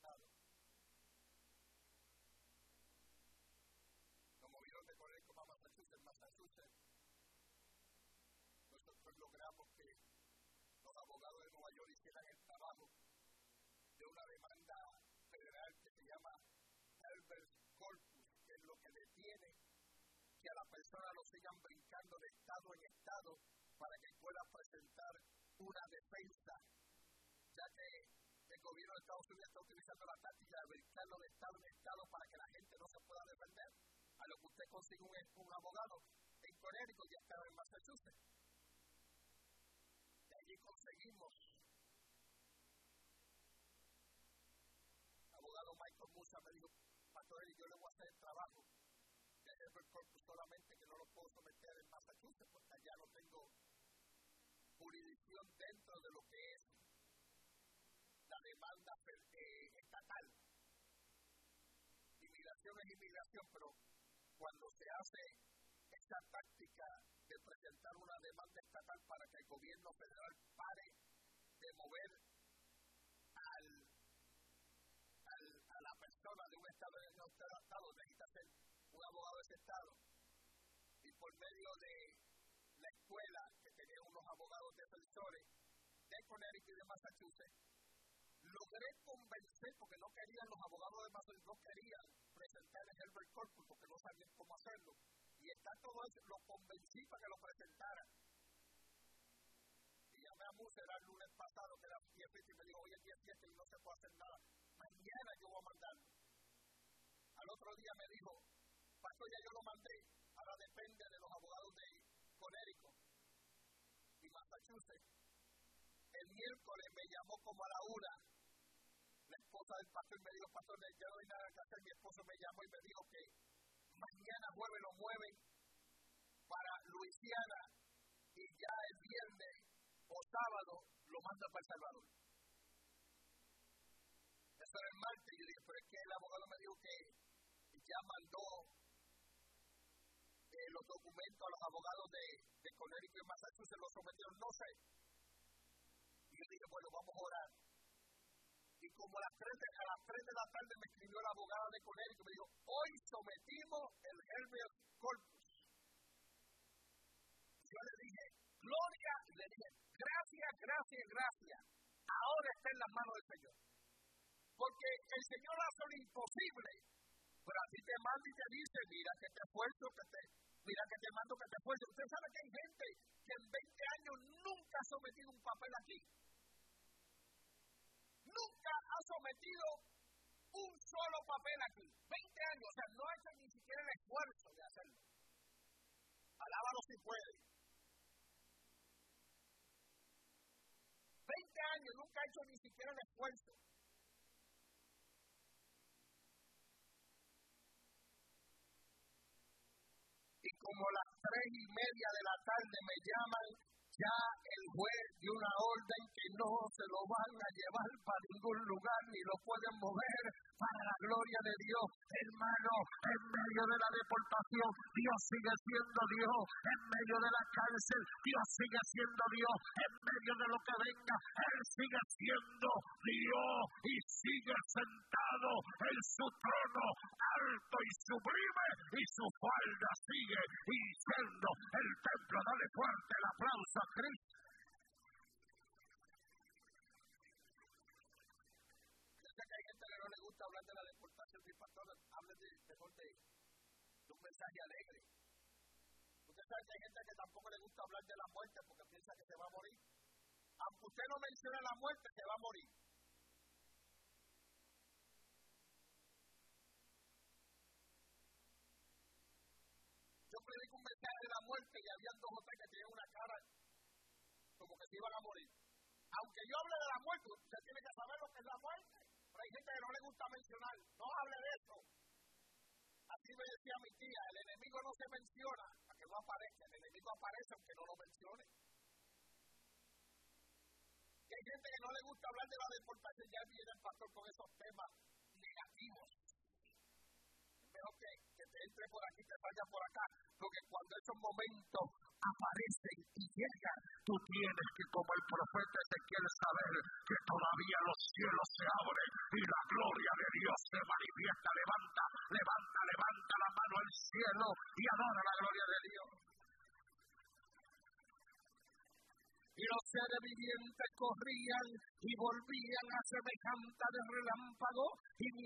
estado. Como vieron de Connecticut a Massachusetts, nosotros logramos que los abogados de Nueva York hicieran el trabajo de una demanda federal que se llama Habeas Corpus, que es lo que detiene que a la persona lo sigan brincando de estado en estado para que pueda presentar una defensa, ya que el gobierno de Estados Unidos está utilizando la táctica de brincarlo de estado en estado para que la gente no se pueda defender. A lo que usted consigue un abogado en Connecticut y está en Massachusetts. De allí conseguimos el abogado Michael Musa me dijo: Pastor, yo le voy a hacer el trabajo de Habeas Corpus, solamente que no lo puedo someter en Massachusetts porque allá no tengo jurisdicción dentro de lo que es la demanda estatal. Inmigración es inmigración, pero cuando se hace esa táctica de presentar una demanda estatal para que el gobierno federal pare de mover a la persona de un estado en otro estado, necesita ser un abogado de ese estado. Y por medio de la escuela, que tenía unos abogados defensores de Connecticut y de Massachusetts, logré convencer, porque no querían los abogados de Massachusetts, no querían presentar el Habeas Corpus porque no sabían cómo hacerlo. Y está todo eso, lo convencí para que lo presentaran. Y llamé a Musa, era el lunes pasado, que era 10 y me dijo: hoy es 17 y no se puede hacer nada. Mañana yo voy a mandarlo. Al otro día me dijo: Pastor, ya yo lo mandé, ahora depende de los abogados de Connecticut y Massachusetts. El miércoles me llamó como a la 1, la esposa del pastor, y me dijo: Pastor, ya no hay nada que hacer. Mi esposo me llamó y me dijo que mañana jueves lo mueven para Luisiana y ya el viernes o sábado lo mandan para El Salvador. Eso era el martes. Yo dije: pero es que el abogado me dijo que ya mandó los documentos a los abogados de Connecticut y Massachusetts, los sometieron, no sé. Y yo dije: bueno, vamos a orar. Y como a las 3 de la tarde me escribió la abogada de Connecticut y me dijo: hoy sometimos el Habeas Corpus. Yo le dije: gloria, le dije: gracias. Ahora está en las manos del Señor. Porque el Señor hace lo imposible. Pero a ti te manda y te dice: mira que te esfuerzo, mira que te mando que te esfuerzo. Usted sabe que hay gente que en 20 años nunca ha sometido un papel aquí. Nunca ha sometido un solo papel aquí. 20 años, o sea, no ha hecho ni siquiera el esfuerzo de hacerlo. Alábalo si puede. 20 años, nunca ha hecho ni siquiera el esfuerzo. Y como a las 3:30 de la tarde me llaman, ya el juez dio una orden que no se lo van a llevar para ningún lugar ni lo pueden mover, para la gloria de Dios. Hermano, en medio de la deportación, Dios sigue siendo Dios. En medio de la cárcel, Dios sigue siendo Dios. En medio de lo que venga, Él sigue siendo Dios y sigue sentado en su trono alto y sublime, y su falda sigue siendo el templo. Dale fuerte el aplauso a Cristo. Yo sé que hay gente que no le gusta hablar de la deportación, y pastor, hable mejor de un mensaje alegre. Usted sabe que hay gente que tampoco le gusta hablar de la muerte porque piensa que se va a morir. Aunque usted no mencione la muerte, se va a morir. Yo predico un mensaje de la muerte y había 2 o 3 que tenían una cara como que se iban a morir. Aunque yo hable de la muerte, usted tiene que saber lo que es la muerte. Pero hay gente que no le gusta mencionar. No hable de eso. Así me decía mi tía: el enemigo no se menciona para que no aparezca. El enemigo aparece aunque no lo mencione. Y hay gente que no le gusta hablar de la deportación. Ya viene el pastor con esos temas negativos. Es mejor que te entre por aquí, te vaya por acá, porque cuando esos momentos aparecen y llegan, tú tienes que, como el profeta Ezequiel, saber que todavía los cielos se abren y la gloria y adora la gloria de Dios. Y los seres vivientes corrían y volvían a semejante de relámpago, y